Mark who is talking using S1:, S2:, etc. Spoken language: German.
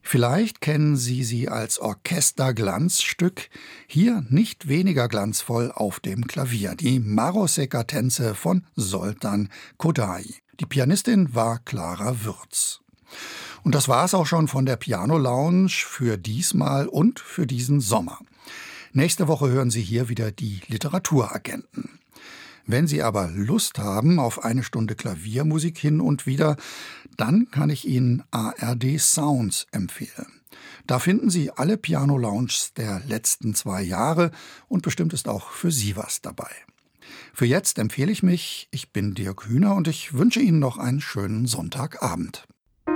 S1: Vielleicht kennen Sie sie als Orchesterglanzstück, hier nicht weniger glanzvoll auf dem Klavier, die Maroseka-Tänze von Zoltan Kodály. Die Pianistin war Clara Würz. Und das war's auch schon von der Piano Lounge für diesmal und für diesen Sommer. Nächste Woche hören Sie hier wieder die Literaturagenten. Wenn Sie aber Lust haben auf eine Stunde Klaviermusik hin und wieder, dann kann ich Ihnen ARD Sounds empfehlen. Da finden Sie alle Piano Lounges der letzten 2 Jahre und bestimmt ist auch für Sie was dabei. Für jetzt empfehle ich mich, ich bin Dirk Hühner und ich wünsche Ihnen noch einen schönen Sonntagabend.